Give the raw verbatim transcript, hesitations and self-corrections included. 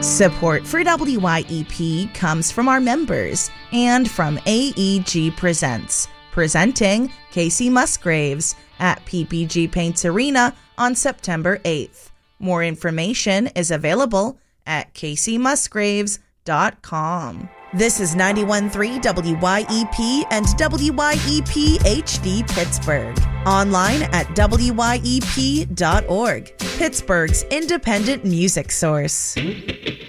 Support for W Y E P comes from our members and from A E G Presents, presenting Casey Musgraves at P P G Paints Arena on September eighth. More information is available at casey musgraves dot com. This is ninety-one point three W Y E P and W Y E P H D Pittsburgh. Online at W Y E P dot org. Pittsburgh's independent music source.